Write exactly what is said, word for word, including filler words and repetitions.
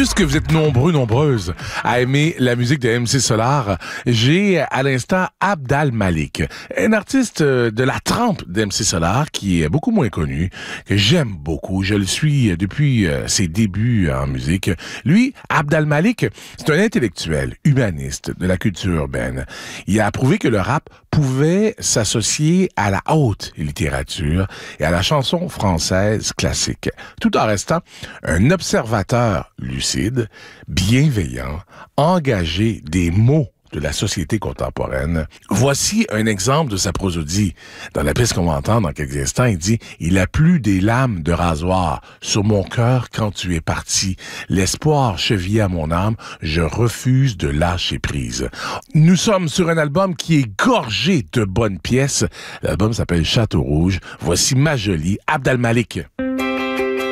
Puisque vous êtes nombreux, nombreuses à aimer la musique de M C Solar, j'ai à l'instant Abd al-Malik, un artiste de la trempe d'M C Solar qui est beaucoup moins connu, que j'aime beaucoup. Je le suis depuis ses débuts en musique. Lui, Abd al-Malik, c'est un intellectuel, humaniste de la culture urbaine. Il a prouvé que le rap pouvait s'associer à la haute littérature et à la chanson française classique, tout en restant un observateur lucide, bienveillant, engagé des mots de la société contemporaine. Voici un exemple de sa prosodie. Dans la pièce qu'on va entendre dans quelques instants, il dit « Il a plu des lames de rasoir sur mon cœur quand tu es parti. L'espoir chevillé à mon âme, je refuse de lâcher prise. » Nous sommes sur un album qui est gorgé de bonnes pièces. L'album s'appelle Château Rouge. Voici ma jolie Abd al-Malik.